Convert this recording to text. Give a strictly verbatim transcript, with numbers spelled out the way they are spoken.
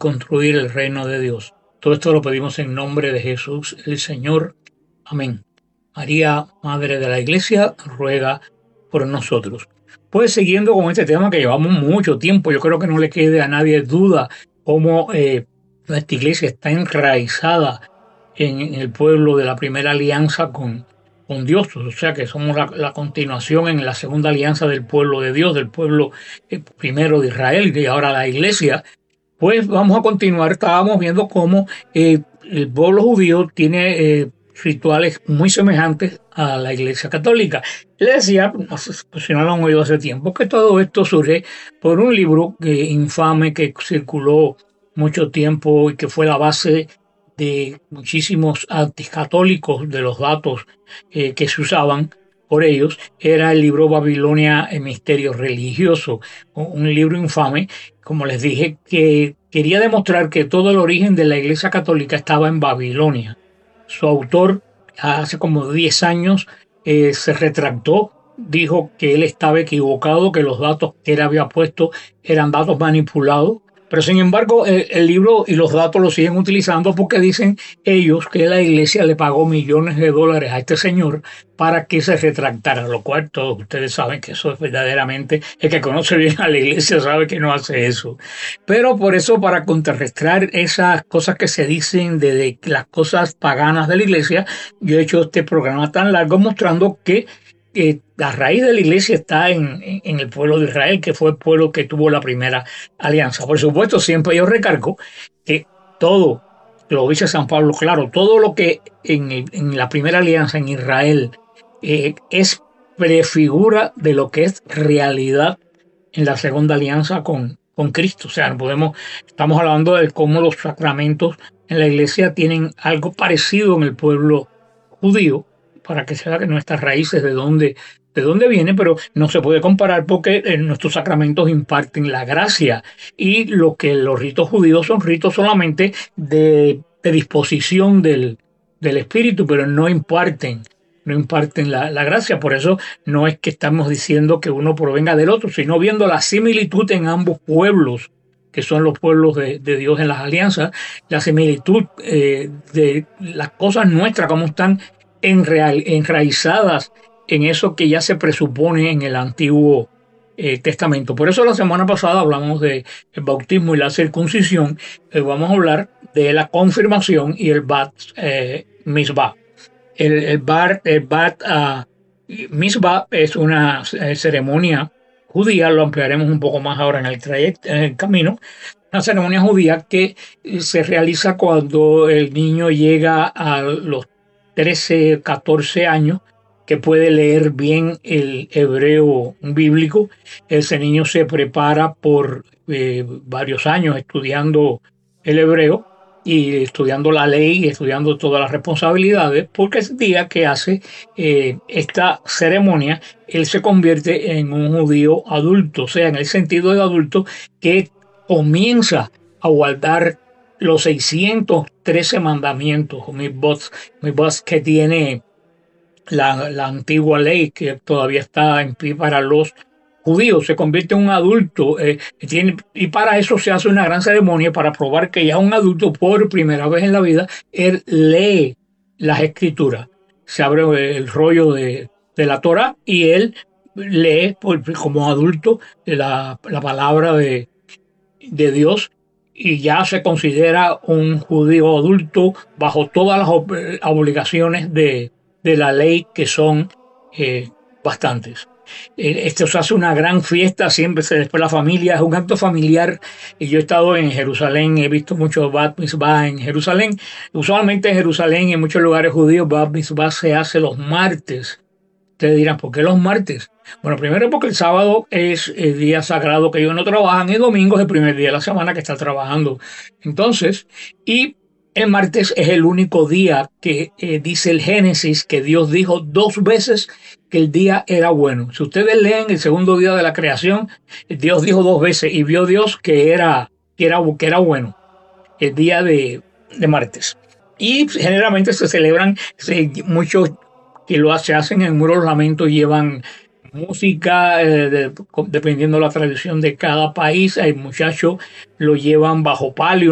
construir el reino de Dios. Todo esto lo pedimos en nombre de Jesús el Señor. Amén. María, Madre de la Iglesia, ruega por nosotros. Pues siguiendo con este tema que llevamos mucho tiempo, yo creo que no le quede a nadie duda cómo eh, nuestra iglesia está enraizada en, en el pueblo de la primera alianza con, con Dios, o sea que somos la, la continuación en la segunda alianza del pueblo de Dios, del pueblo eh, primero de Israel y ahora la iglesia. Pues vamos a continuar, estábamos viendo cómo eh, el pueblo judío tiene eh, rituales muy semejantes a la Iglesia Católica. Le decía, no sé si no lo han oído hace tiempo, que todo esto surge por un libro eh, infame que circuló mucho tiempo y que fue la base de muchísimos anticatólicos de los datos eh, que se usaban por ellos. Era el libro Babilonia, el misterio religioso, un libro infame, como les dije, que quería demostrar que todo el origen de la Iglesia Católica estaba en Babilonia. Su autor, hace como diez años, eh, se retractó, dijo que él estaba equivocado, que los datos que él había puesto eran datos manipulados. Pero sin embargo, el, el libro y los datos lo siguen utilizando porque dicen ellos que la iglesia le pagó millones de dólares a este señor para que se retractara, lo cual todos ustedes saben que eso es verdaderamente, el que conoce bien a la iglesia sabe que no hace eso. Pero por eso, para contrarrestar esas cosas que se dicen de, de las cosas paganas de la iglesia, yo he hecho este programa tan largo mostrando que Eh, la raíz de la iglesia está en, en, en el pueblo de Israel, que fue el pueblo que tuvo la primera alianza. Por supuesto, siempre yo recargo que todo, lo dice San Pablo, claro, todo lo que en, el, en la primera alianza en Israel eh, es prefigura de lo que es realidad en la segunda alianza con, con Cristo. O sea, no podemos, estamos hablando de cómo los sacramentos en la iglesia tienen algo parecido en el pueblo judío, para que se vea que nuestras raíces de dónde, de dónde vienen, pero no se puede comparar porque eh, nuestros sacramentos imparten la gracia y lo que los ritos judíos son ritos solamente de, de disposición del, del espíritu, pero no imparten, no imparten la, la gracia. Por eso no es que estamos diciendo que uno provenga del otro, sino viendo la similitud en ambos pueblos, que son los pueblos de, de Dios en las alianzas, la similitud eh, de las cosas nuestras, cómo están En real, enraizadas en eso que ya se presupone en el Antiguo eh, Testamento. Por eso la semana pasada hablamos del bautismo y la circuncisión. Eh, vamos a hablar de la confirmación y el bat eh, mitzvah. El, el, bar, el bat uh, mitzvah es una eh, ceremonia judía, lo ampliaremos un poco más ahora en el trayecto, en el camino. Una ceremonia judía que se realiza cuando el niño llega a los trece, catorce años, que puede leer bien el hebreo bíblico. Ese niño se prepara por eh, varios años estudiando el hebreo y estudiando la ley y estudiando todas las responsabilidades, porque ese día que hace eh, esta ceremonia, él se convierte en un judío adulto, o sea, en el sentido de adulto que comienza a guardar los seiscientos trece mandamientos, mitzvot, mitzvot que tiene la, la antigua ley, que todavía está en pie para los judíos. Se convierte en un adulto eh, tiene, y para eso se hace una gran ceremonia para probar que ya un adulto por primera vez en la vida, él lee las escrituras. Se abre el rollo de, de la Torah y él lee por, como adulto la, la palabra de, de Dios, y ya se considera un judío adulto bajo todas las ob- obligaciones de, de la ley, que son eh, bastantes. Eh, Esto se hace una gran fiesta, siempre se después la familia, es un acto familiar. Y yo he estado en Jerusalén, he visto muchos bat mitzvah en Jerusalén. Usualmente en Jerusalén y en muchos lugares judíos, bat mitzvah se hace los martes. Ustedes dirán, ¿por qué los martes? Bueno, primero porque el sábado es el día sagrado que ellos no trabajan, y el domingo es el primer día de la semana que está trabajando. Entonces, y el martes es el único día que eh, dice el Génesis que Dios dijo dos veces que el día era bueno. Si ustedes leen el segundo día de la creación, Dios dijo dos veces y vio Dios que era, que era, que era bueno el día de, de martes. Y generalmente se celebran se, muchos que lo se hacen en muros lamentos, llevan música, eh, de, dependiendo de la tradición de cada país. Hay muchachos lo llevan bajo palio,